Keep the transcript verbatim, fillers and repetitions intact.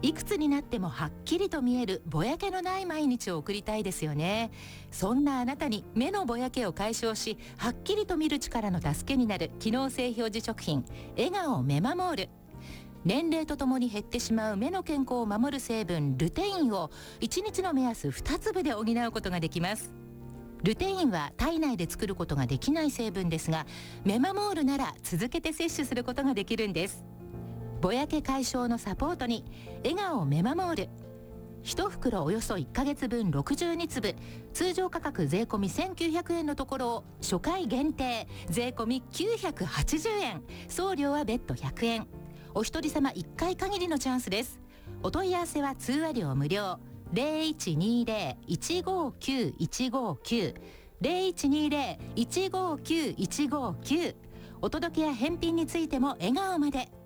いくつになってもはっきりと見えるぼやけのない毎日を送りたいですよね。そんなあなたに目のぼやけを解消し、はっきりと見る力の助けになる機能性表示食品、笑顔メマモール。年齢とともに減ってしまう目の健康を守る成分ルテインをいちにちの目安に粒で補うことができます。ルテインは体内で作ることができない成分ですが、メマモールなら続けて摂取することができるんです。ぼやけ解消のサポートに笑顔メマモール。いち袋およそいっかげつぶんろくじゅうにつぶ、通常価格税込みせんきゅうひゃくえんのところを初回限定税込みきゅうひゃくはちじゅうえん、送料は別途ひゃくえん。お一人様いっかい限りのチャンスです。お問い合わせは通話料無料。ゼロいちにゼロ いちごきゅう いちごきゅう ゼロいちにゼロ いちごきゅう いちごきゅう。お届けや返品についても笑顔まで。